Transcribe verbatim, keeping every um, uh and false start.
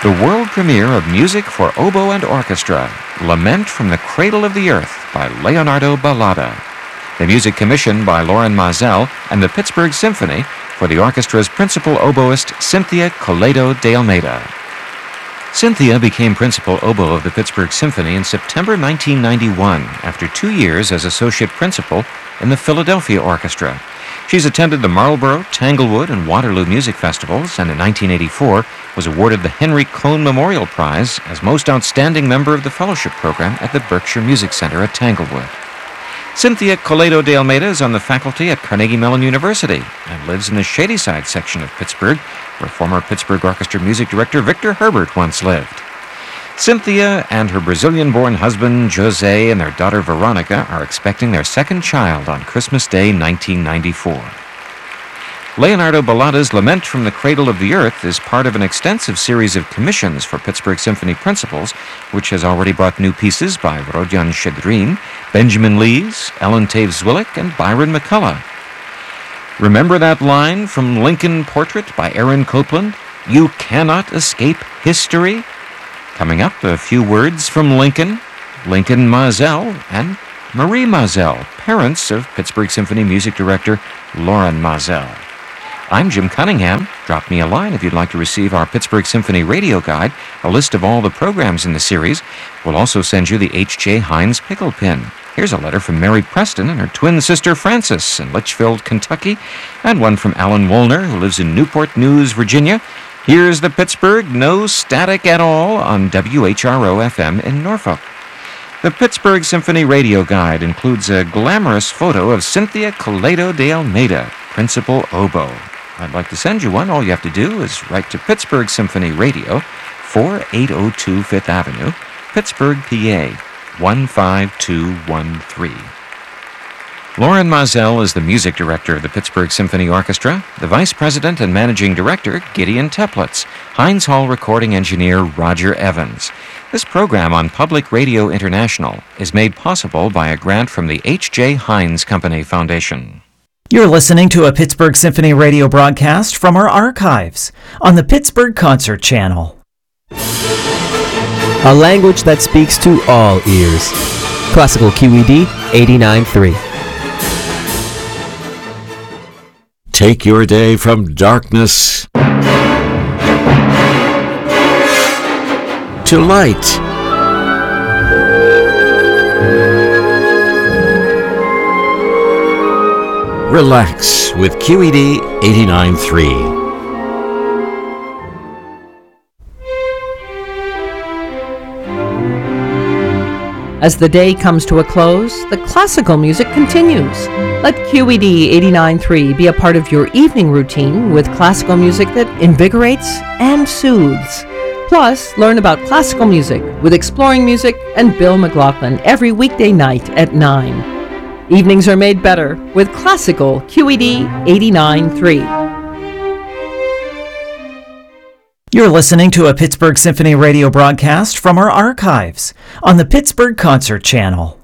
the world premiere of music for oboe and orchestra, Lament from the Cradle of the Earth by Leonardo Ballada. The music commissioned by Loren Maazel and the Pittsburgh Symphony for the orchestra's principal oboist, Cynthia Coledo de Almeida. Cynthia became principal oboe of the Pittsburgh Symphony in September nineteen ninety-one after two years as associate principal in the Philadelphia Orchestra. She's attended the Marlborough, Tanglewood, and Waterloo music festivals, and in nineteen eighty-four was awarded the Henry Cohn Memorial Prize as Most Outstanding Member of the Fellowship Program at the Berkshire Music Center at Tanglewood. Cynthia Coledo de Almeida is on the faculty at Carnegie Mellon University and lives in the Shadyside section of Pittsburgh, where former Pittsburgh Orchestra music director Victor Herbert once lived. Cynthia and her Brazilian-born husband, Jose, and their daughter, Veronica, are expecting their second child on Christmas Day, nineteen ninety-four. Leonardo Ballada's Lament from the Cradle of the Earth is part of an extensive series of commissions for Pittsburgh Symphony principals, which has already brought new pieces by Rodion Shedrin, Benjamin Lees, Ellen Taves-Zwillik, and Byron McCullough. Remember that line from Lincoln Portrait by Aaron Copland? You cannot escape history? Coming up, a few words from Lincoln, Lincoln Maazel, and Marie Maazel, parents of Pittsburgh Symphony music director Loren Maazel. I'm Jim Cunningham. Drop me a line if you'd like to receive our Pittsburgh Symphony radio guide, a list of all the programs in the series. We'll also send you the H J Heinz pickle pin. Here's a letter from Mary Preston and her twin sister Frances in Litchfield, Kentucky, and one from Alan Woolner, who lives in Newport News, Virginia. Here's the Pittsburgh No Static at All on W H R O F M in Norfolk. The Pittsburgh Symphony Radio Guide includes a glamorous photo of Cynthia Coledo de Almeida, principal oboe. I'd like to send you one. All you have to do is write to Pittsburgh Symphony Radio, four eight oh two Fifth Avenue, Pittsburgh, P A, one five two one three. Loren Maazel is the music director of the Pittsburgh Symphony Orchestra, the vice president and managing director, Gideon Teplitz, Heinz Hall recording engineer, Roger Evans. This program on Public Radio International is made possible by a grant from the H J Heinz Company Foundation. You're listening to a Pittsburgh Symphony radio broadcast from our archives on the Pittsburgh Concert Channel. A language that speaks to all ears. Classical Q E D eighty-nine point three. Take your day from darkness to light. Relax with Q E D eighty-nine point three. As the day comes to a close, the classical music continues. Let Q E D eighty-nine point three be a part of your evening routine with classical music that invigorates and soothes. Plus, learn about classical music with Exploring Music and Bill McLaughlin every weekday night at nine. Evenings are made better with classical Q E D eighty-nine point three. You're listening to a Pittsburgh Symphony radio broadcast from our archives on the Pittsburgh Concert Channel.